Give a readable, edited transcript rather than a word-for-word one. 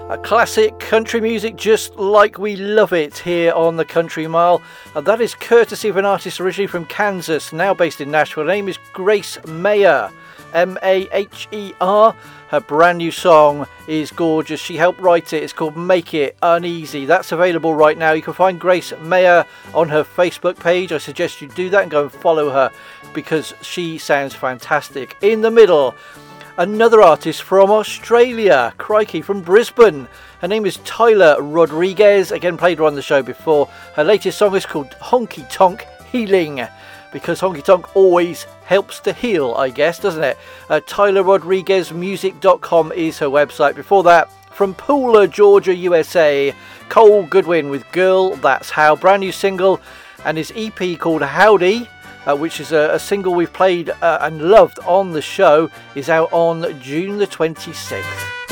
A classic country music just like we love it here on the Country Mile, and that is courtesy of an artist originally from Kansas, now based in Nashville. Her name is Grace Mayer, Maher. Her brand new song is gorgeous. She helped write it. It's called Make It Uneasy. That's available right now. You can find Grace Mayer on her Facebook page. I suggest you do that and go and follow her because she sounds fantastic. In the middle, another artist from Australia, crikey, from Brisbane. Her name is Tyler Rodriguez, again played her on the show before. Her latest song is called Honky Tonk Healing, because honky tonk always helps to heal, I guess, doesn't it? TylerRodriguezmusic.com is her website. Before that, from Pooler, Georgia, USA, Cole Goodwin with Girl That's How, brand new single, and his EP called Howdy, which is a single we've played and loved on the show, is out on June the 26th.